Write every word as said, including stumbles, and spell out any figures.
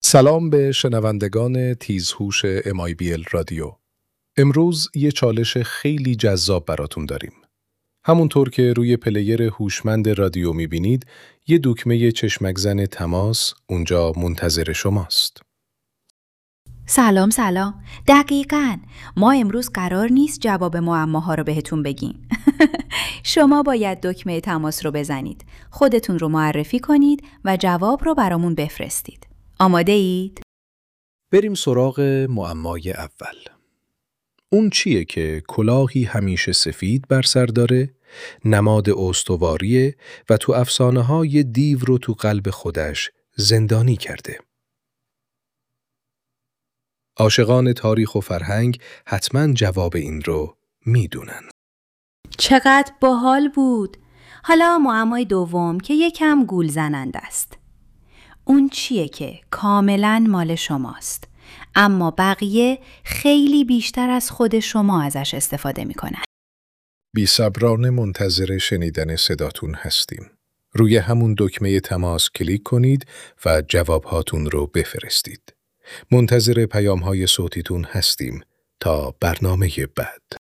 سلام به شنوندگان تیزهوش ام آی بی ال رادیو. امروز یه چالش خیلی جذاب براتون داریم. همونطور که روی پلیر هوشمند رادیو میبینید، یه دکمه چشمک زن تماس اونجا منتظر شماست. سلام سلام. دقیقاً ما امروز قرار نیست جواب معماها رو بهتون بگیم. شما باید دکمه تماس رو بزنید، خودتون رو معرفی کنید و جواب رو برامون بفرستید. آماده اید؟ بریم سراغ معمای اول. اون چیه که کلاهی همیشه سفید بر سر داره، نماد استواریه و تو افسانه ها یه دیو رو تو قلب خودش زندانی کرده؟ عاشقان تاریخ و فرهنگ حتما جواب این رو میدونن. چقدر باحال بود. حالا معمای دوم که یکم گول زننده است. اون چیه که کاملاً مال شماست، اما بقیه خیلی بیشتر از خود شما ازش استفاده میکنن. بی‌صبرانه منتظر شنیدن صداتون هستیم. روی همون دکمه تماس کلیک کنید و جواب هاتون رو بفرستید. منتظر پیام های صوتیتون هستیم تا برنامه بعد.